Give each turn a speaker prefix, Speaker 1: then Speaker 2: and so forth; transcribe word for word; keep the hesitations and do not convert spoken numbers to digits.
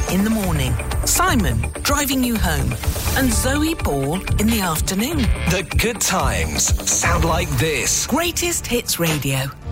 Speaker 1: in the morning, Simon driving you home, and Zoe Ball in the afternoon.
Speaker 2: The good times sound like this.
Speaker 1: Greatest Hits Radio.